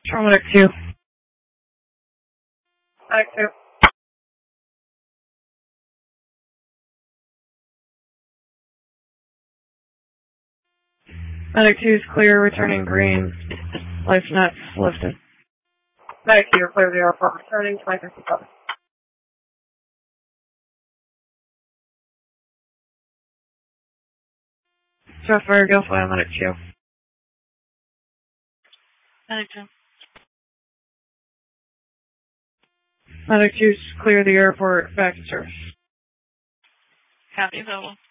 Medic 2. Medic 2. Medic 2 is clear, returning green. Life nets lifted. Medic 2, clear the airport, returning 2057. Fire Gale Fly on Medic 2. Medic 2. Medic 2, clear the airport, back to service. Copy, available.